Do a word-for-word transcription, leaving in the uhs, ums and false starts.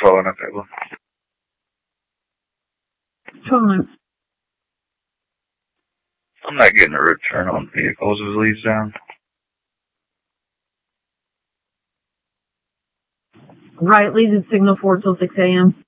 following up that one. twelve minutes. I'm not getting a return on vehicles as leads down. Right, leads at signal four till six a.m.